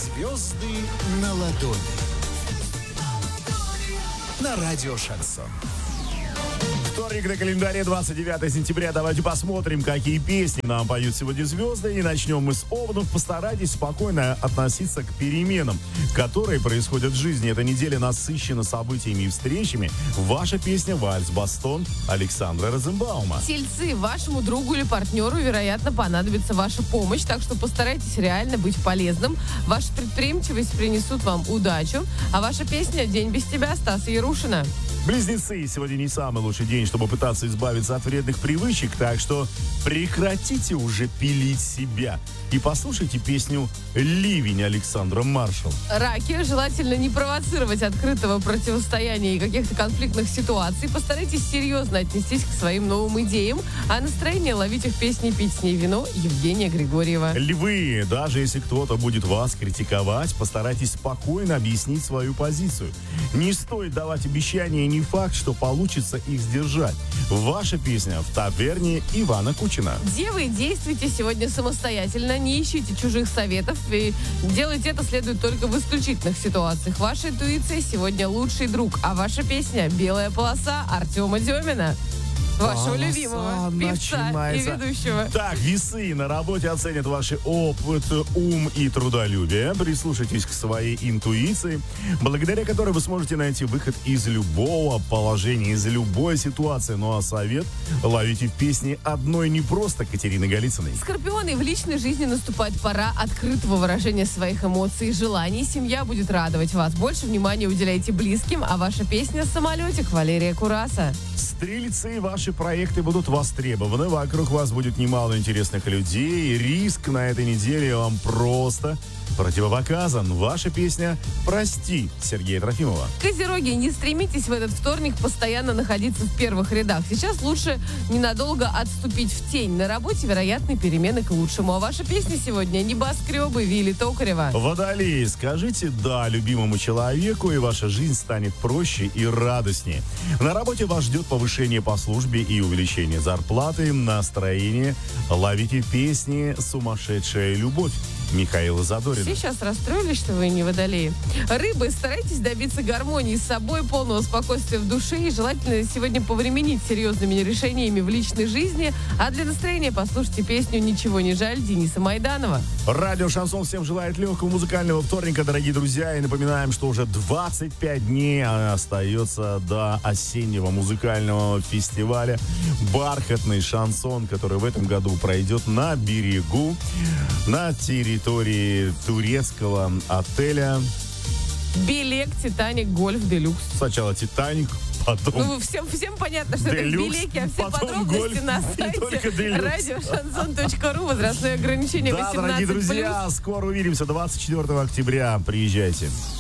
Звезды на ладони. На радио «Шансон». Вторник на календаре, 29 сентября. Давайте посмотрим, какие песни нам поют сегодня звезды. И начнем мы с Овнов. Постарайтесь спокойно относиться к переменам, которые происходят в жизни. Эта неделя насыщена событиями и встречами. Ваша песня «Вальс Бастон» Александра Розенбаума. Тельцы, вашему другу или партнеру, вероятно, понадобится ваша помощь, так что постарайтесь реально быть полезным. Ваша предприимчивость принесут вам удачу. А ваша песня «День без тебя» Стаса Ярушина. Близнецы, сегодня не самый лучший день, чтобы пытаться избавиться от вредных привычек, так что прекратите уже пилить себя. И послушайте песню «Ливень» Александра Маршал. Раки, желательно не провоцировать открытого противостояния и каких-то конфликтных ситуаций. Постарайтесь серьезно отнестись к своим новым идеям, а настроение ловите в песне «Пить с ней вино» Евгения Григорьева. Львы, даже если кто-то будет вас критиковать, постарайтесь спокойно объяснить свою позицию. Не стоит давать обещания, не факт, что получится их сдержать. Ваша песня в таверне Ивана Кучина. Девы, действуйте сегодня самостоятельно, не ищите чужих советов и делать это следует только в исключительных ситуациях. Ваша интуиция сегодня лучший друг, а ваша песня «Белая полоса» Артема Демина. Вашего любимого певца и ведущего. Так, весы на работе оценят ваши опыт, ум и трудолюбие. Прислушайтесь к своей интуиции, благодаря которой вы сможете найти выход из любого положения, из любой ситуации. Ну а совет ловите в песне одной не просто Катерины Голицыной. Скорпионы, в личной жизни наступает пора открытого выражения своих эмоций и желаний. Семья будет радовать вас. Больше внимания уделяйте близким, а ваша песня «Самолетик» Валерия Кураса. Стрельцы, ваши проекты будут востребованы. Вокруг вас будет немало интересных людей. Риск на этой неделе вам просто противопоказан. Ваша песня «Прости» Сергея Трофимова. Козероги, не стремитесь в этот вторник постоянно находиться в первых рядах. Сейчас лучше ненадолго отступить в тень. На работе вероятны перемены к лучшему. А ваша песня сегодня «Небоскребы» Вилли Токарева. Водолей, скажите «да» любимому человеку, и ваша жизнь станет проще и радостнее. На работе вас ждет повышение по службе и увеличение зарплаты. Настроение ловите песни «Сумасшедшая любовь» Михаила Задорина. Все сейчас расстроились, что вы не водолеи. Рыбы, старайтесь добиться гармонии с собой, полного спокойствия в душе и желательно сегодня повременить с серьезными решениями в личной жизни. А для настроения послушайте песню «Ничего не жаль» Дениса Майданова. Радио «Шансон» всем желает легкого музыкального вторника, дорогие друзья. И напоминаем, что уже 25 дней остается до осеннего музыкального фестиваля «Бархатный шансон», который в этом году пройдет на берегу, на территории турецкого отеля Билет «Титаник Гольф Делюкс». Сначала «Титаник», потом... Ну, всем понятно, что Делюкс, это в Белеке, а все потом подробности Гольф, на и сайте только Делюкс. радиошансон.ру. Возрастное ограничение 18+. Да, дорогие друзья, скоро увидимся 24 октября. Приезжайте.